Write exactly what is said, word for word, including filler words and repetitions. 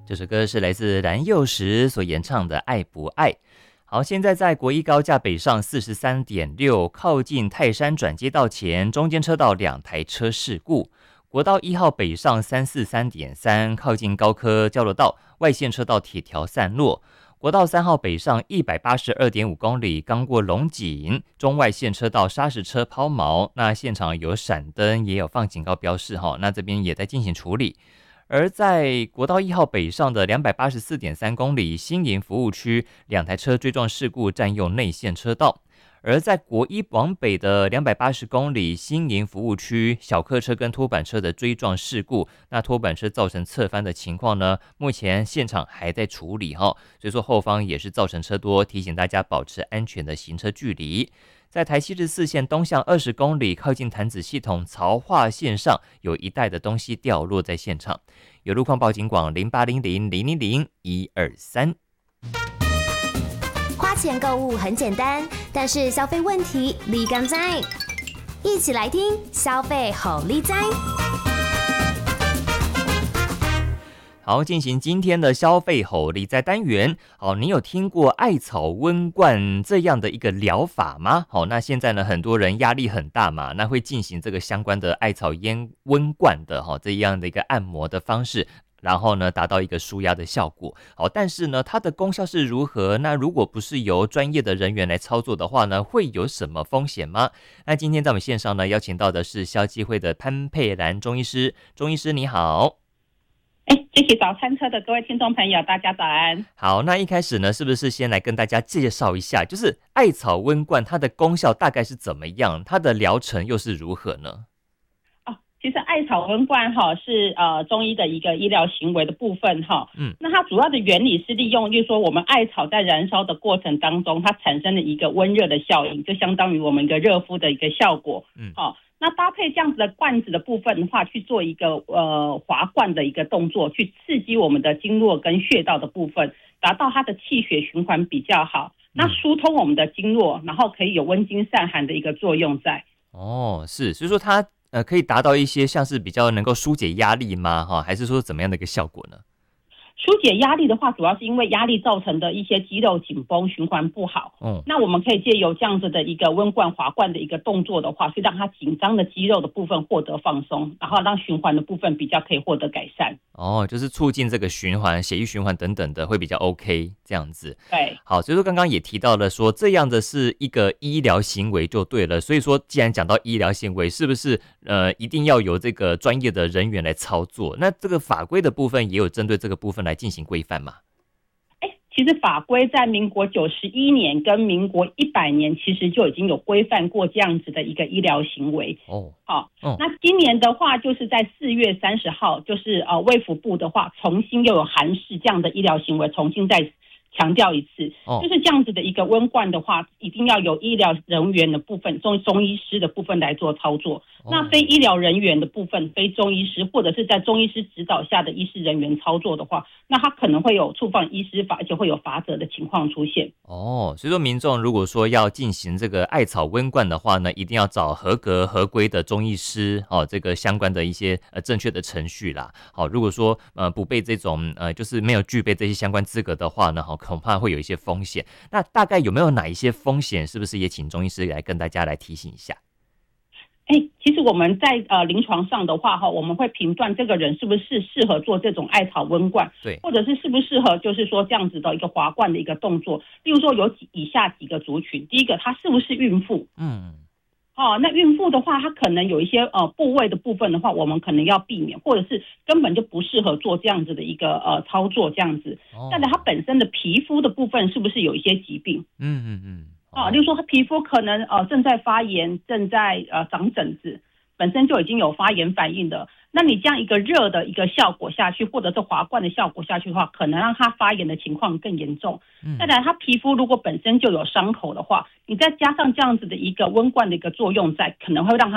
这首歌是来自蓝又时所演唱的《爱不爱》。好，现在在国一高架北上 四十三点六 靠近泰山转接道前，中间车道两台车事故。国道一号北上 三四三点三 靠近高科交流道，外线车道铁条散落。国道三号北上 一百八十二点五 公里，刚过龙井，中外线车道砂石车抛锚，那现场有闪灯，也有放警告标示，那这边也在进行处理。而在国道一号北上的 两百八十四点三 公里新营服务区，两台车追撞事故占用内线车道。而在国一往北的两百八十公里新营服务区，小客车跟拖板车的追撞事故，那拖板车造成侧翻的情况呢，目前现场还在处理，所以说后方也是造成车多，提醒大家保持安全的行车距离。在台七十四线东向二十公里，靠近潭子系统槽化线上，有一带的东西掉落在现场。有路况报警广零八零零零零零一二三。 花钱购物很简单，但是消费问题立竿在，一起来听消费好立在。 好，进行今天的消费吼理在单元。好，你有听过艾草温罐这样的一个疗法吗？好，那现在呢，很多人压力很大嘛，那会进行这个相关的艾草烟温罐的哈这样的一个按摩的方式。然后呢，达到一个舒压的效果。好，但是呢，它的功效是如何？那如果不是由专业的人员来操作的话呢，会有什么风险吗？那今天在我们线上呢，邀请到的是消基会的潘佩兰中医师。中医师你好。 哎，这些早餐车的各位听众朋友，大家早安。 好，那一开始呢，是不是先来跟大家介绍一下，就是艾草温罐它的功效大概是怎么样？它的疗程又是如何呢？ 其实艾草温罐哈是呃中医的一个医疗行为的部分哈，嗯，那它主要的原理是利用，就是说我们艾草在燃烧的过程当中，它产生了一个温热的效应，就相当于我们一个热敷的一个效果，嗯，好，那搭配这样子的罐子的部分的话，去做一个呃滑罐的一个动作，去刺激我们的经络跟穴道的部分，达到它的气血循环比较好，那疏通我们的经络，然后可以有温经散寒的一个作用在。 哦，是，所以说它。呃，可以达到一些像是比较能够疏解压力吗？哈，还是说怎么样的一个效果呢？ 疏解压力的话，主要是因为压力造成的一些肌肉紧绷、循环不好。嗯，那我们可以借由这样子的一个温罐滑罐的一个动作的话，去让它紧张的肌肉的部分获得放松，然后让循环的部分比较可以获得改善。 哦，就是促进这个循环、血液循环等等的会比较 OK 这样子。 对， 好，所以说刚刚也提到了说这样的是一个医疗行为就对了。所以说，既然讲到医疗行为，是不是呃一定要有这个专业的人员来操作？那这个法规的部分也有针对这个部分来进行规范吗？ 其实法规在民国九十一年跟民国一百年，其实就已经有规范过这样子的一个医疗行为。哦，好、哦，那今年的话，就是在四月三十号，就是呃卫福部的话，重新又有函释这样的医疗行为，重新再强调一次，哦、就是这样子的一个温罐的话，一定要有医疗人员的部分，中中医师的部分来做操作。哦、那非医疗人员的部分，非中医师或者是在中医师指导下的医师人员操作的话，那他可能会有触犯医师法，而且会有罚则的情况出现。 哦，所以说民众如果说要进行这个艾草温罐的话呢，一定要找合格合规的中医师，哦，这个相关的一些呃正确的程序啦。好、哦，如果说呃不被这种呃就是没有具备这些相关资格的话呢，好、哦。恐怕会有一些风险。那大概有没有哪一些风险？是不是也请中医师来跟大家来提醒一下？ 哎，其实我们在呃临床上的话哈，我们会评断这个人是不是适合做这种艾草温罐， 对， 或者是适不适合就是说这样子的一个滑罐的一个动作。例如说有以下几个族群，第一个，她是不是孕妇？嗯。哦，那孕妇的话，她可能有一些呃部位的部分的话，我们可能要避免，或者是根本就不适合做这样子的一个呃操作这样子。哦。再来，她本身的皮肤的部分是不是有一些疾病？嗯嗯嗯。哦，例如说她皮肤可能呃正在发炎，正在呃长疹子，本身就已经有发炎反应的。那你这样一个热的一个效果下去，或者是滑罐的效果下去的话，可能让它发炎的情况更严重。嗯、再来，它皮肤如果本身就有伤口的话，你再加上这样子的一个温罐的一个作用在，可能会让它